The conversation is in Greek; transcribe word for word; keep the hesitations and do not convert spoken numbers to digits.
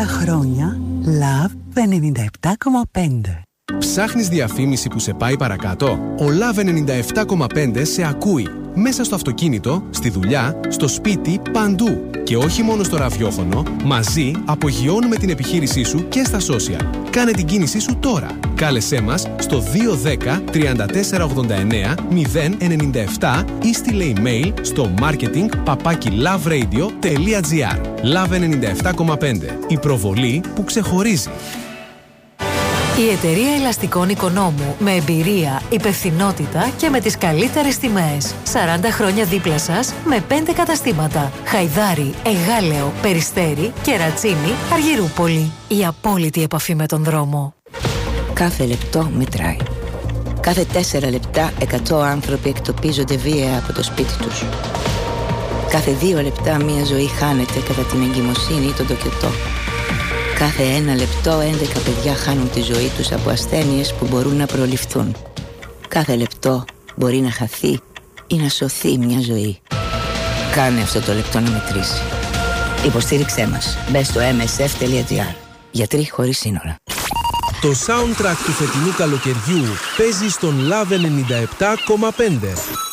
χρόνια Love ενενήντα επτά κόμμα πέντε. Ψάχνεις διαφήμιση που σε πάει παρακάτω? Ο Love ενενήντα επτά κόμμα πέντε σε ακούει. Μέσα στο αυτοκίνητο, στη δουλειά, στο σπίτι, παντού. Και όχι μόνο στο ραδιόφωνο, μαζί απογειώνουμε την επιχείρησή σου και στα social. Κάνε την κίνησή σου τώρα. Κάλεσέ μας στο δύο ένα μηδέν τρία τέσσερα ογδόντα εννέα μηδέν ενενήντα επτά ή στείλε email στο marketing παπάκι loveradio τελεία gr. Love ενενήντα επτά κόμμα πέντε. Η προβολή που ξεχωρίζει. Η εταιρεία ελαστικών Οικονόμου, με εμπειρία, υπευθυνότητα και με τις καλύτερες τιμές. σαράντα χρόνια δίπλα σας με πέντε καταστήματα. Χαϊδάρι, Εγάλεο, Περιστέρι, Κερατσίνη, Αργυρούπολη. Η απόλυτη επαφή με τον δρόμο. Κάθε λεπτό μετράει. Κάθε τέσσερα λεπτά εκατό άνθρωποι εκτοπίζονται βία από το σπίτι τους. Κάθε δύο λεπτά μία ζωή χάνεται κατά την εγκυμοσύνη ή τον τοκετό. Κάθε ένα λεπτό έντεκα παιδιά χάνουν τη ζωή τους από ασθένειες που μπορούν να προληφθούν. Κάθε λεπτό μπορεί να χαθεί ή να σωθεί μια ζωή. Κάνε αυτό το λεπτό να μετρήσει. Υποστήριξέ μας. Μπες στο εμ ες εφ τελεία τζι άρ. Γιατροί χωρίς σύνορα. Το soundtrack του φετινού καλοκαιριού παίζει στον Love ενενήντα επτά κόμμα πέντε.